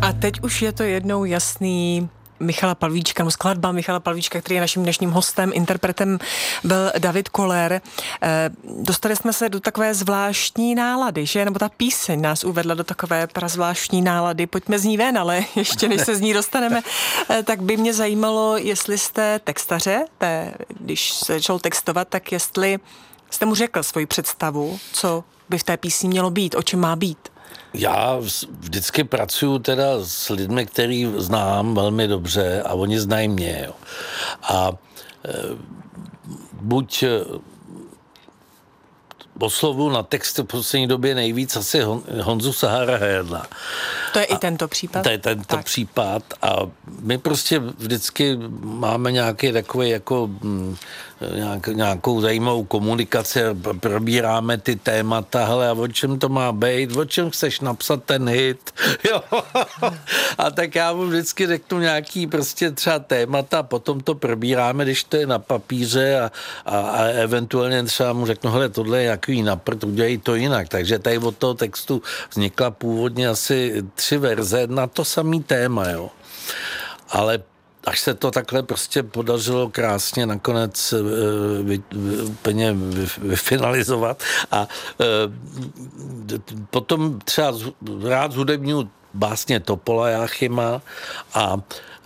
A teď už je to jednou jasný. Michala Pavlíčka, no skladba Michala Pavlíčka, který je naším dnešním hostem, interpretem byl David Koller. Dostali jsme se do takové zvláštní nálady, že? Nebo ta píseň nás uvedla do takové prazvláštní nálady. Pojďme z ní ven, ale ještě než se z ní dostaneme, tak by mě zajímalo, jestli jste textaře, když se začal textovat, tak jestli jste mu řekl svoji představu, co by v té písni mělo být, o čem má být. Já vždycky pracuju teda s lidmi, který znám velmi dobře a oni znají mě. Jo. A buď oslovu na text v poslední době nejvíc asi Honzu Sahara-Hedla. To je i tento případ? To je tento případ a my prostě vždycky máme nějaký takový jako nějakou zajímavou komunikaci, probíráme ty témata, hele, a o čem to má být, o čem chceš napsat ten hit, jo. A tak já mu vždycky řeknu nějaký prostě třeba témata, potom to probíráme, když to je na papíře a eventuálně třeba mu řeknu, hele, tohle je jaký naprt, udělej to jinak. Takže tady od toho textu vznikla původně asi 3 verze na to samý téma, jo. Ale až se to takhle prostě podařilo krásně nakonec úplně vyfinalizovat a potom třeba rád zhudebňuji básně Topola Jáchyma a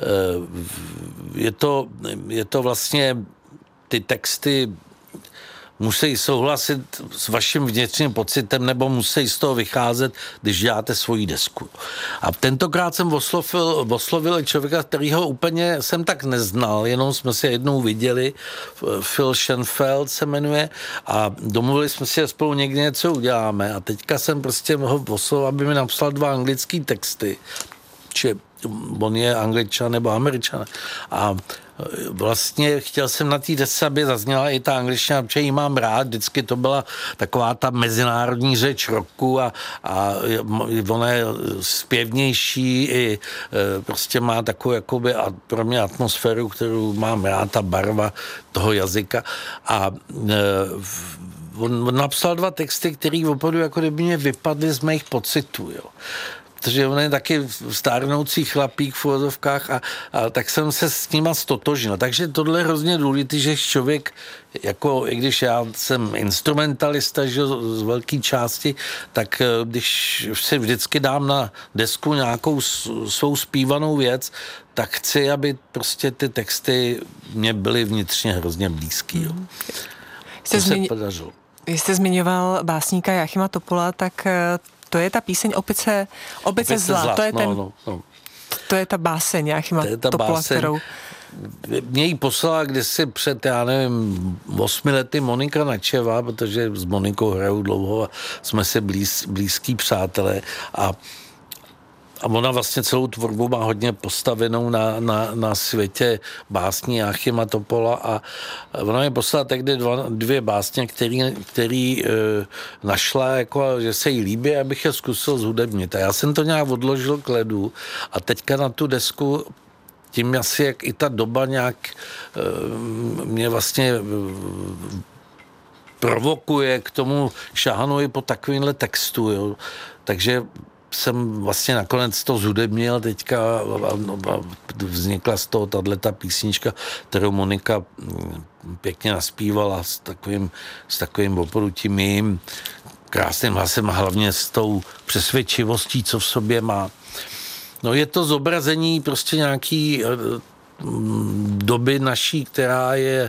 je to vlastně ty texty musí souhlasit s vaším vnitřním pocitem nebo musí z toho vycházet, když děláte svoji desku. A tentokrát jsem oslovil člověka, kterýho úplně jsem tak neznal, jenom jsme se jednou viděli, Phil Schenfeld se jmenuje, a domluvili jsme si, že spolu někdy něco uděláme. A teďka jsem prostě ho oslovil, aby mi napsal 2 anglický texty. Či on je Angličan nebo Američan. A vlastně chtěl jsem na té desce, aby zazněla i ta angličtina, protože ji mám rád, vždycky to byla taková ta mezinárodní řeč roku a ona je zpěvnější i prostě má takovou jakoby pro mě atmosféru, kterou mám rád, ta barva toho jazyka. A on napsal 2 texty, které opravdu jako kdyby mě vypadly z mých pocitů, jo. Protože on je taky stárnoucí chlapík v uvozovkách a tak jsem se s nima stotožnil. Takže tohle je hrozně důležité, že člověk, jako i když já jsem instrumentalista, že z velké části, tak když si vždycky dám na desku nějakou svou zpívanou věc, tak chci, aby prostě ty texty mě byly vnitřně hrozně blízký. Jo. To se podařilo. Vy jste zmiňoval básníka Jáchyma Topola, tak to je ta píseň Opice zla. To je to je ta báseň Jáchyma Topola, kterou... Mě ji poslala kdysi před, já nevím, 8 lety Monika Načeva, protože s Monikou hraju dlouho a jsme si blízkí přátelé a ona vlastně celou tvorbu má hodně postavenou na světě básní Jáchyma Topola a ona mi poslala tehdy 2 básně, který našla, jako, že se jí líbí, abych je zkusil zhudebnit. A já jsem to nějak odložil k ledu a teďka na tu desku tím asi, jak i ta doba nějak mě vlastně provokuje k tomu šáhnu i po takovýmhle textu, jo. Takže jsem vlastně nakonec to zhudebnil teďka a vznikla z toho tato písnička, kterou Monika pěkně naspívala s takovým opravdu tím jejím krásným hlasem a hlavně s tou přesvědčivostí, co v sobě má. No je to zobrazení prostě nějaký doby naší, která je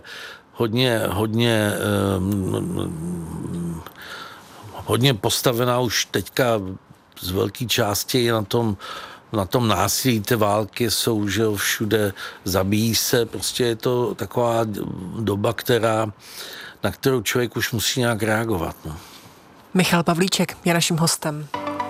hodně postavená už teďka z velké části na tom násilí, ty války jsou, že všude zabíjí se, prostě je to taková doba, na kterou člověk už musí nějak reagovat. No. Michal Pavlíček je naším hostem.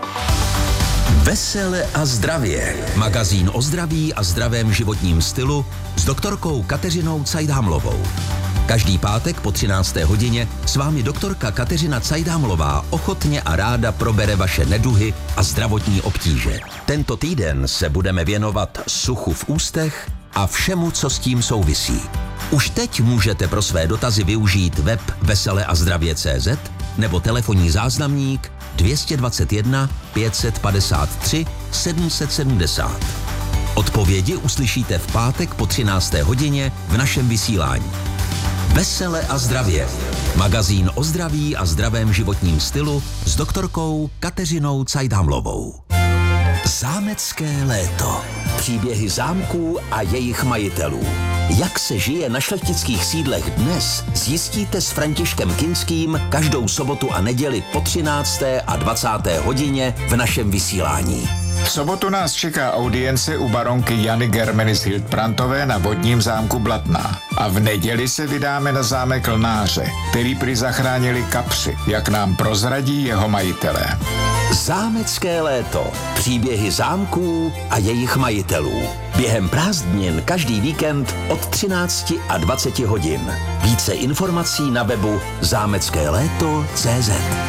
Vesele a zdravě. Magazín o zdraví a zdravém životním stylu s doktorkou Kateřinou Cajdhamlovou. Každý pátek po 13. hodině s vámi doktorka Kateřina Cajdhamlová ochotně a ráda probere vaše neduhy a zdravotní obtíže. Tento týden se budeme věnovat suchu v ústech a všemu, co s tím souvisí. Už teď můžete pro své dotazy využít web veseleazdravě.cz nebo telefonní záznamník 221 553 770. Odpovědi uslyšíte v pátek po 13. hodině v našem vysílání. Vesele a zdravě. Magazín o zdraví a zdravém životním stylu s doktorkou Kateřinou Cajdhamlovou. Zámecké léto. Příběhy zámků a jejich majitelů. Jak se žije na šlechtických sídlech dnes, zjistíte s Františkem Kinským každou sobotu a neděli po 13. a 20. hodině v našem vysílání. V sobotu nás čeká audience u baronky Jany Germenis Hildbrandtové na vodním zámku Blatná. A v neděli se vydáme na zámek Lnáře, který prý zachránili kapři, jak nám prozradí jeho majitelé. Zámecké léto. Příběhy zámků a jejich majitelů. Během prázdnin každý víkend od 13 a 20 hodin. Více informací na webu zámeckéléto.cz.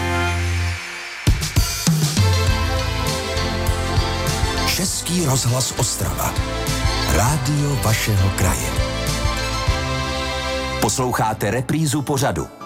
Český rozhlas Ostrava. Rádio vašeho kraje. Posloucháte reprízu pořadu.